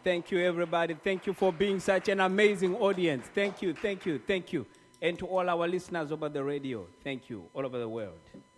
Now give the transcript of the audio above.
Thank you, everybody. Thank you for being such an amazing audience. Thank you. And to all our listeners over the radio, thank you all over the world.